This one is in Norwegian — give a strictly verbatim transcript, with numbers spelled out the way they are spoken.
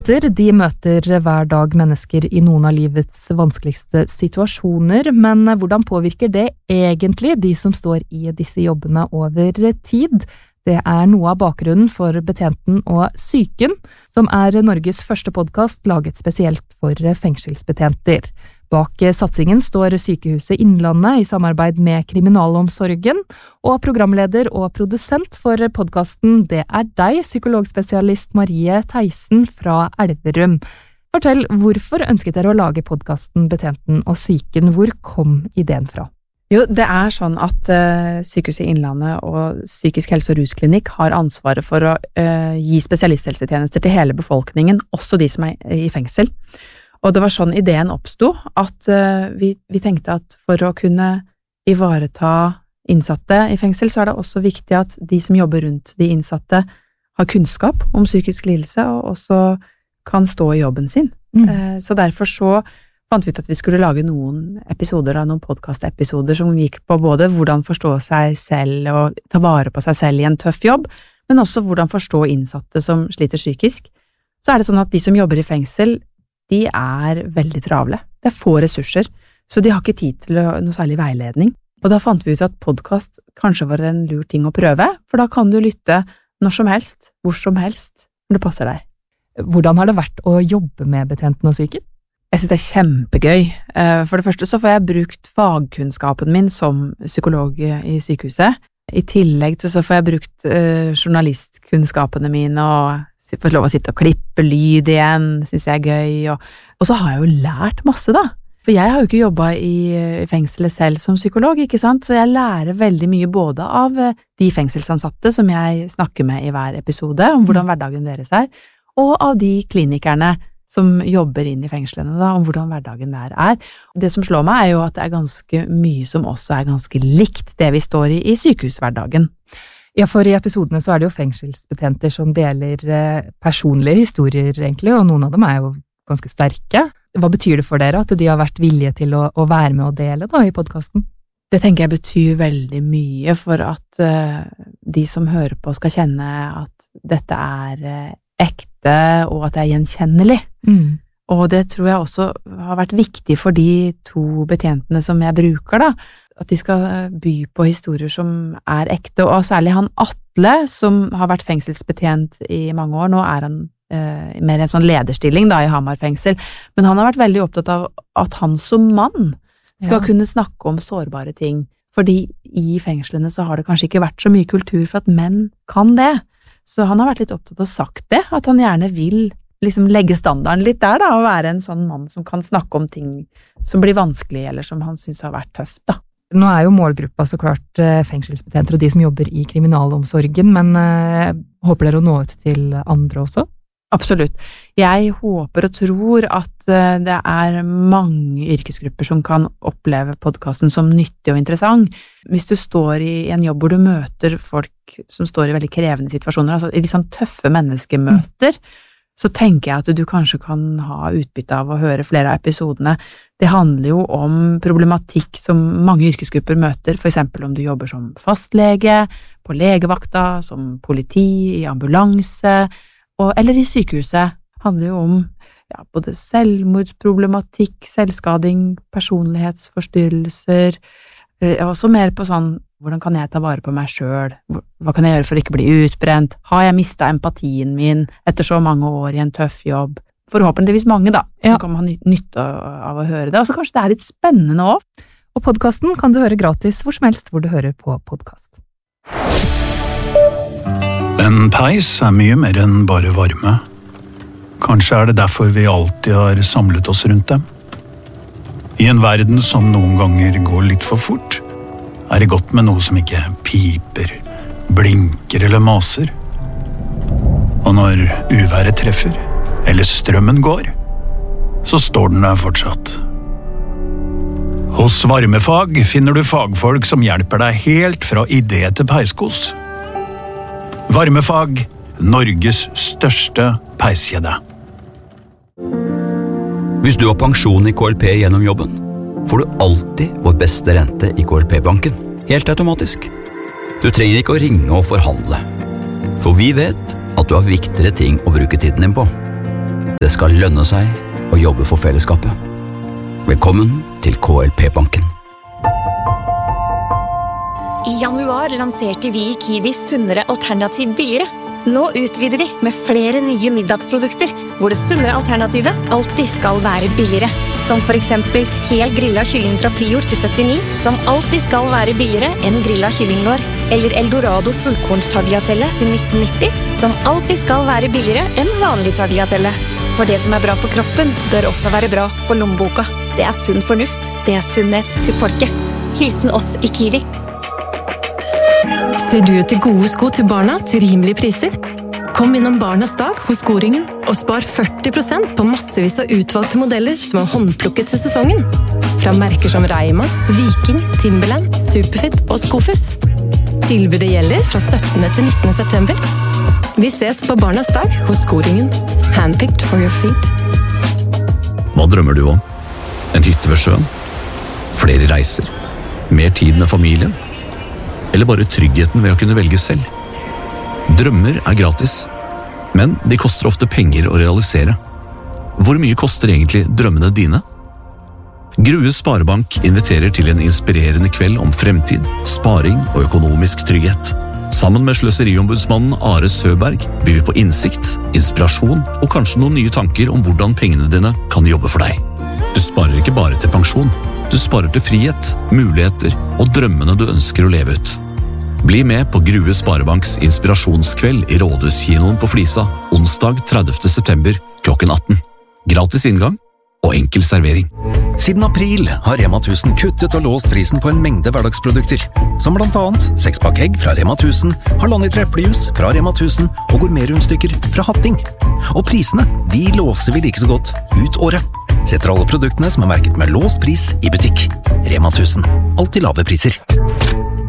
De møter hver dag mennesker i noen av livets vanskeligste situasjoner, men hvordan påvirker det egentlig de som står i disse jobbene over tid? Det er noe av bakgrunnen for Betjenten og Psyken, som er Norges første podcast laget spesielt for fengselsbetjenter. Bak satsingen står Sykehuset Innlandet i samarbeid med Kriminalomsorgen, og programleder og produsent for podcasten Det er deg, psykologspesialist Marie Theisen fra Elverum. Fortell, hvorfor ønsket dere å lage podcasten Betjenten og Psyken? Hvor kom ideen fra? Jo, det er sånn at uh, Sykehuset Innlandet og Psykisk helse- og rusklinikk har ansvaret for å uh, gi spesialisthelsetjenester til hele befolkningen, også de som er i fengsel. Og det var sånn ideen oppstod, at uh, vi, vi tenkte at for å kunne ivareta innsatte i fengsel, så er det også viktig at de som jobber rundt de innsatte har kunnskap om psykisk lidelse, og også kan stå i jobben sin. Mm. Uh, så derfor så fant vi ut at vi skulle lage noen episoder, da, noen podcast-episoder som gikk på både hvordan forstå seg selv og ta vare på seg selv i en tøff jobb, men også hvordan forstå innsatte som sliter psykisk. Så er det sånn at de som jobber i fengsel, de er veldig travle. Det er få ressurser, så de har ikke tid til noe særlig veiledning. Og da fant vi ut at podcast kanskje var en lur ting å prøve, for da kan du lytte når som helst, hvor som helst, når det passer deg. Hvordan har det vært å jobbe med Betjenten og Psyken? Jeg synes det er kjempegøy. For det første så får jeg brukt fagkunnskapen min som psykolog i sykehuset. I tillegg til så får jeg brukt journalistkunnskapene mine og får lov å sitte og klippe lyd igjen, synes jeg er gøy. Og, og så har jeg jo lært masse da. For jeg har jo ikke jobbet i, i fengselet selv som psykolog, ikke sant? Så jeg lærer veldig mye både av de fengselsansatte som jeg snakker med i hver episode, om hvordan hverdagen deres er, og av de klinikerne som jobber inn i fengslene da, om hvordan hverdagen der er. Det som slår meg er jo at det er ganske mye som også er ganske likt det vi står i i sykehushverdagen. Ja, for i episodene så er det jo fengselsbetjenter som deler personlige historier egentlig, og noen av dem er jo ganske sterke. Hva betyr det for dere at de har vært villige til å, å være med og dele da i podcasten? Det tenker jeg betyr veldig mye for at uh, de som hører på skal kjenne at dette er uh, ekte, og at det er gjenkjennelig. Mm. Og det tror jeg også har vært viktig for de to betjentene som jeg bruker da, at de skal by på historier som er ekte, og særlig han Atle, som har vært fengselsbetjent i mange år. Nå er han eh, mer i en sånn lederstilling da, i Hamar fengsel, men han har vært veldig opptatt av at han som mann skal ja. kunne snakke om sårbare ting, fordi i fengslene så har det kanskje ikke vært så mye kultur for at menn kan det. Så han har vært litt opptatt av sagt det, at han gjerne vil liksom legge standarden litt der da, og være en sånn mann som kan snakke om ting som blir vanskelig, eller som han synes har vært tøft da. Nå er jo målgruppa så klart fengselsbetjenter og de som jobber i kriminalomsorgen, men eh, håper dere å nå ut til andre også? Absolutt. Jeg håper og tror at det er mange yrkesgrupper som kan oppleve podcasten som nyttig og interessant. Hvis du står i en jobb hvor du møter folk som står i veldig krevende situasjoner, altså i litt sånn tøffe menneskemøter, mm. så tenker jeg at du kanskje kan ha utbytte av å høre flere av episodene. Det handler jo om problematikk som mange yrkesgrupper møter, for eksempel om du jobber som fastlege, på legevakta, som politi, i ambulanse, og, eller i sykehuset. Det handler jo om ja, både selvmordsproblematikk, selvskading, personlighetsforstyrrelser, og også mer på sånn, hvordan kan jeg ta vare på meg selv? Hva kan jeg gjøre for å ikke bli utbrent? Har jeg mistet empatien min etter så mange år i en tøff jobb? Forhåpentligvis mange da, som ja. kan ha nytte av å høre det. Og så kanskje det er litt spennende også. Og podcasten kan du høre gratis hvor som helst hvor du hører på podcast. En peis er mye mer enn bare varme. Kanskje er det derfor vi alltid har samlet oss rundt dem. I en verden som noen ganger går litt for fort, er det godt med noe som ikke piper, blinker eller maser. Og når uværet treffer, eller strømmen går, så står den der fortsatt. Hos Varmefag finner du fagfolk som hjelper deg helt fra idé til peiskos. Varmefag, Norges største peiskjede. Hvis du har pensjon i K L P gjennom jobben, får du alltid vår beste rente i K L P-banken, helt automatisk. Du trenger ikke å ringe og forhandle, for vi vet at du har viktigere ting å bruke tiden din på. Det skal lønne seg å jobbe for fellesskapet. Velkommen til K L P-banken. I januar lanserte vi i Kiwi sunnere alternativ billigere. Nå utvider vi med flere nye middagsprodukter, hvor det sunnere alternativet alltid skal være billigere. Som for eksempel hel grilla kylling fra Prior til syttini, som alltid skal være billigere enn grilla kyllinglår. Eller Eldorado fullkorns tagliatelle til nitten nitti, som alltid skal være billigere enn vanlig tagliatelle. For det som er bra for kroppen, bør også være bra for lommeboka. Det er sunn fornuft. Det er sunnhet til folket. Hilsen oss i Kiwi. Ser du etter gode sko til barna til rimelige priser? Kom innom Barnas dag hos Skoringen og spar førti prosent på massevis av utvalgte modeller som er håndplukket til sesongen. Fra merker som Reima, Viking, Timberland, Superfit og Skofus. Tilbudet gjelder fra syttende til nittende september. Vi ses på Barnas dag hos Skoringen. Handpicked for your feet. Hva drømmer du om? En hytte ved sjøen? Flere reiser? Mer tid med familien? Eller bare tryggheten ved å kunne velge selv? Drømmer er gratis, men de koster ofte penger å realisere. Hvor mye koster egentlig drømmene dine? Grue Sparebank inviterer til en inspirerende kveld om fremtid, sparing og økonomisk trygghet. Sammen med sløseriombudsmannen Are Søberg byr vi på innsikt, inspirasjon og kanskje noen nye tanker om hvordan pengene dine kan jobbe for deg. Du sparer ikke bare til pensjon. Du sparer til frihet, muligheter og drømmene du ønsker å leve ut. Bli med på Grue Sparebanks inspirasjonskveld i Rådhuskinoen på Flisa, onsdag tredivte september klokken atten. Gratis inngang og enkel servering. Siden april har Rema tusen kuttet og låst prisen på en mengde hverdagsprodukter, som blant annet sekspakk egg fra Rema tusen, halvannen liter eplejus fra Rema tusen og gourmetrundstykker fra Hatting. Og prisene, de låser vi like så godt ut året. Setter alle produktene som er merket med låst pris i butikk. Rema tusen. Alltid lave priser.